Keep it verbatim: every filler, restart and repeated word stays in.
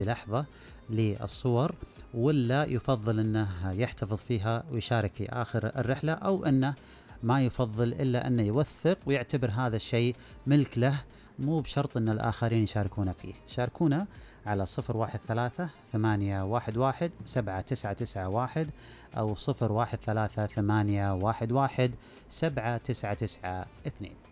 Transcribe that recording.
لحظة للصور، ولا يفضل أنه يحتفظ فيها ويشارك في آخر الرحلة، أو أنه ما يفضل إلا أنه يوثق ويعتبر هذا الشيء ملك له، مو بشرط أن الآخرين يشاركون فيه. شاركونا على صفر واحد ثلاثة ثمانية واحد واحد سبعة تسعة تسعة واحد أو صفر واحد ثلاثة ثمانية واحد واحد سبعة تسعة تسعة اثنين.